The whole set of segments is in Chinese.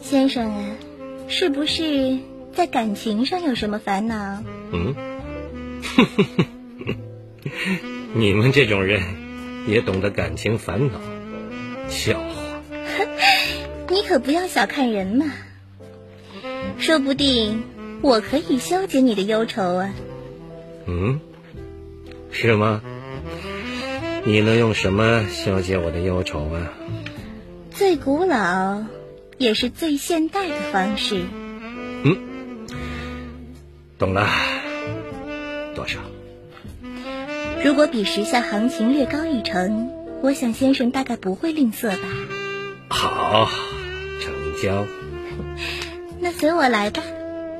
先生啊，是不是在感情上有什么烦恼？ 你们这种人也懂得感情烦恼，笑话。 你可不要小看人嘛，说不定我可以消解你的忧愁啊。 是吗？你能用什么消解我的忧愁啊？ 最古老也是最现代的方式。 懂了。多少？ 如果比时下行情略高一成，我想先生大概不会吝啬吧。 好，成交。 那随我来吧。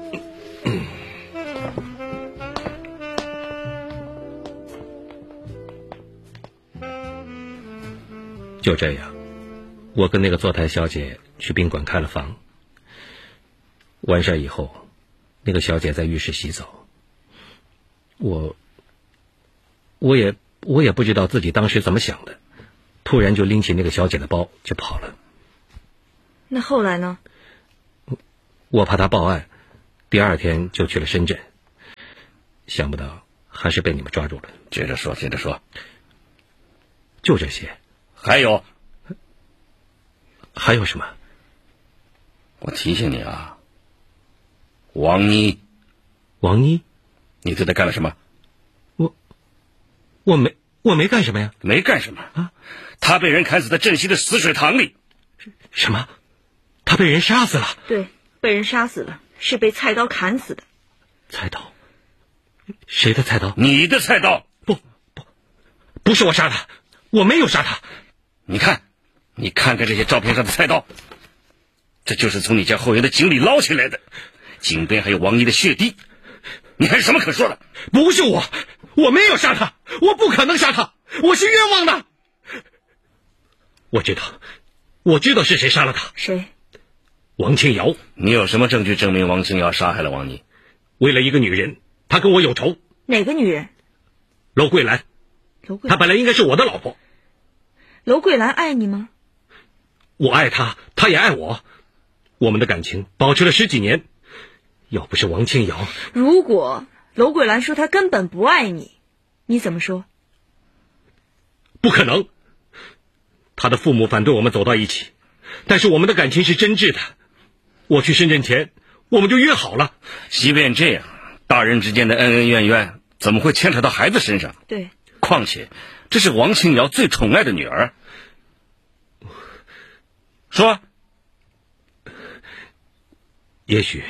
就这样，我跟那个坐台小姐去宾馆开了房。完事以后，那个小姐在浴室洗澡，我也不知道自己当时怎么想的，突然就拎起那个小姐的包就跑了。 那后来呢？ 我怕她报案，第二天就去了深圳，想不到还是被你们抓住了。 接着说， 就这些。 还有什么？ 我提醒你啊，王妮， 你对她干了什么？ 我没干什么呀。 没干什么啊？她被人砍死在镇西的死水塘里。 什么？她被人杀死了？ 对，被人杀死了，是被菜刀砍死的。 菜刀？谁的菜刀？ 你的菜刀。 不是我杀他，我没有杀他。 你看看这些照片上的菜刀，这就是从你家后院的井里捞起来的，井边还有王妮的血滴，你还有什么可说的？ 不是我没有杀他，我不可能杀他，我是冤枉的。我知道是谁杀了他。 谁？ 王清瑶。 你有什么证据证明王清瑶杀害了王妮？ 为了一个女人，她跟我有仇。 哪个女人？ 娄桂兰。她本来应该是我的老婆。 娄桂兰爱你吗？ 我爱她，她也爱我，我们的感情保持了10几年。要不是王清瑶…… 如果娄桂兰说她根本不爱你，你怎么说？ 不可能。她的父母反对我们走到一起，但是我们的感情是真挚的。我去深圳前，我们就约好了。 即便这样，大人之间的恩恩怨怨怎么会牵扯到孩子身上？ 对， 况且这是王清瑶最宠爱的女儿。说， 也许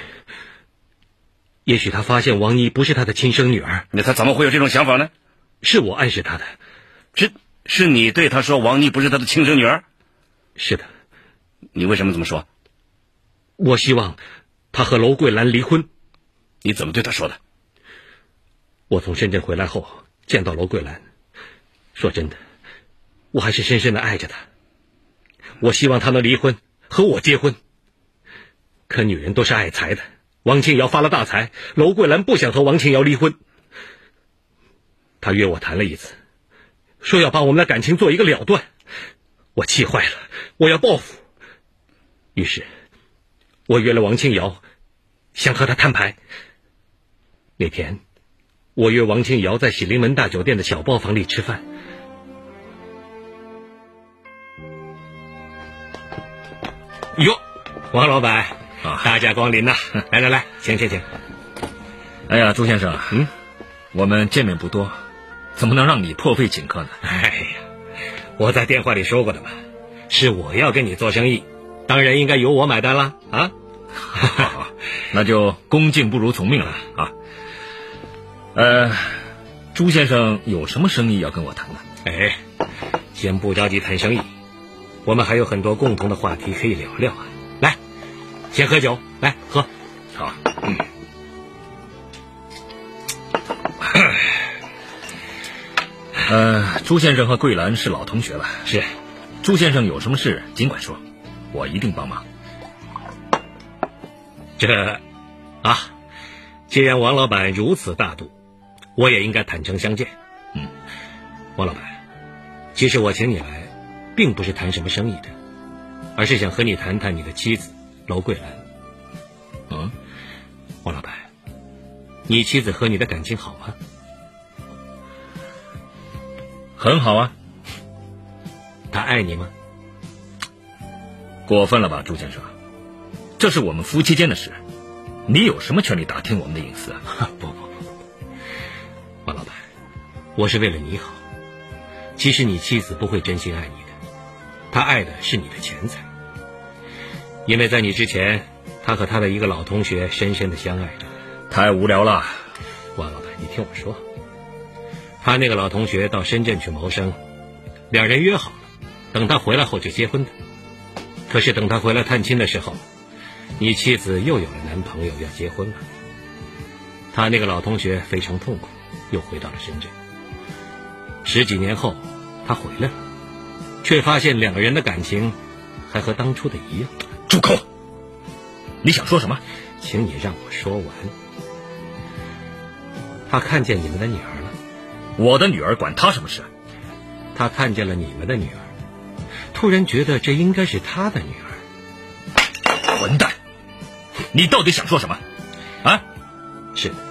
他发现王妮不是他的亲生女儿。 那他怎么会有这种想法呢？ 是我暗示他的。 是你对他说王妮不是他的亲生女儿？ 是的。 你为什么这么说？ 我希望他和娄桂兰离婚。 你怎么对他说的？ 我从深圳回来后见到娄桂兰，说真的，我还是深深的爱着她。我希望她能离婚，和我结婚。可女人都是爱财的，王清瑶发了大财，娄桂兰不想和王清瑶离婚。她约我谈了一次，说要把我们的感情做一个了断。我气坏了，我要报复。于是我约了王清瑶，想和她摊牌。那天我约王清瑶在喜临门大酒店的小包房里吃饭。哟，王老板啊， 大驾光临呐！来，请。 哎呀，朱先生，我们见面不多，怎么能让你破费请客呢？ 哎呀，我在电话里说过的嘛，是我要跟你做生意，当然应该由我买单啦啊！ 好，那就恭敬不如从命了啊。朱先生有什么生意要跟我谈呢？ 哎，先不着急谈生意，我们还有很多共同的话题可以聊聊啊。来，先喝酒，来喝。 好。朱先生和桂兰是老同学了。 是。 朱先生有什么事尽管说，我一定帮忙。 既然王老板如此大度，我也应该坦诚相见。王老板，其实我请你来并不是谈什么生意的，而是想和你谈谈你的妻子娄桂兰。王老板，你妻子和你的感情好吗？ 很好啊。 她爱你吗？ 过分了吧，朱先生，这是我们夫妻间的事，你有什么权利打听我们的隐私啊？ 不，王老板，我是为了你好。其实你妻子不会真心爱你的，她爱的是你的钱财。因为在你之前，她和她的一个老同学深深的相爱着。 太无聊了。 王老板，你听我说，他那个老同学到深圳去谋生，两人约好了，等他回来后就结婚的。可是等他回来探亲的时候，你妻子又有了男朋友要结婚了。他那个老同学非常痛苦，又回到了深圳。10几年后，他回来了，却发现两个人的感情还和当初的一样。 住口！你想说什么？ 请你让我说完。他看见你们的女儿了。 我的女儿管他什么事？ 他看见了你们的女儿，突然觉得这应该是他的女儿。 混蛋！你到底想说什么？啊？ 是的，